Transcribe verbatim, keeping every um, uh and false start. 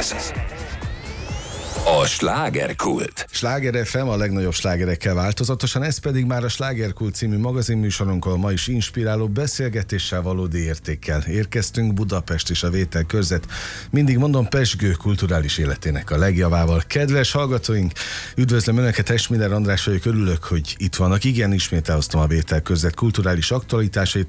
Ez a Slágerkult. Sláger ef em a legnagyobb slágerekkel változatosan, ez pedig már a Slágerkult című magazinműsorunkkal ma is inspiráló beszélgetéssel, valódi értékkel érkeztünk. Budapest és a Vételkörzet, mindig mondom, pezsgő kulturális életének a legjavával. Kedves hallgatóink, üdvözlöm Önöket, Esmiller András vagyok, örülök, hogy itt vannak. Igen, ismét elhoztam a Vételkörzet kulturális aktualitásait,